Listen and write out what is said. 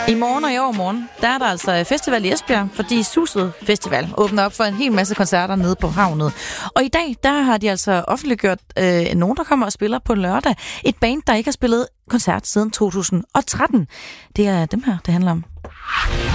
I morgen og i overmorgen, der er der altså festival i Esbjerg, fordi Suset Festival åbner op for en hel masse koncerter nede på havnet. Og i dag, der har de altså offentliggjort nogen, der kommer og spiller på lørdag. Et band, der ikke har spillet koncert siden 2013. Det er dem her, det handler om.